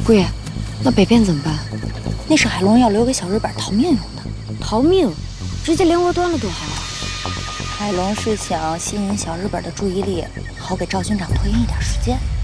姑爷，那北边怎么办？ 那是海龙要留给小日本逃命用的。 逃命，直接连窝端了多好啊！ 海龙是想吸引小日本的注意力，好给赵军长拖延一点时间。